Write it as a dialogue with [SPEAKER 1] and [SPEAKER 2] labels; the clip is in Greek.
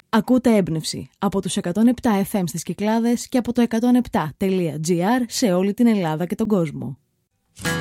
[SPEAKER 1] Ακούτε έμπνευση από τους 107 FM στις Κυκλάδες και από το 107.gr σε όλη την Ελλάδα και τον κόσμο.